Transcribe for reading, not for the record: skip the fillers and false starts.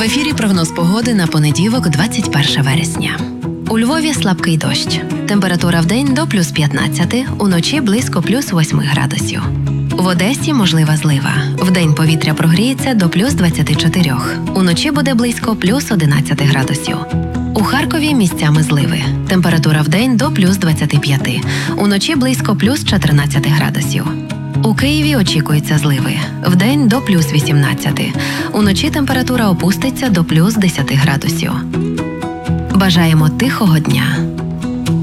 ефірі прогноз погоди на понеділок, 21 вересня. У Львові слабкий дощ. Температура вдень до плюс 15, уночі близько плюс 8 градусів. В Одесі можлива злива. Вдень повітря прогріється до плюс 24. Уночі буде близько плюс 11 градусів. У Харкові місцями зливи. Температура вдень до плюс 25. Уночі близько плюс 14 градусів. У Києві очікуються зливи. Вдень до плюс 18. Уночі температура опуститься до плюс 10 градусів. Бажаємо тихого дня.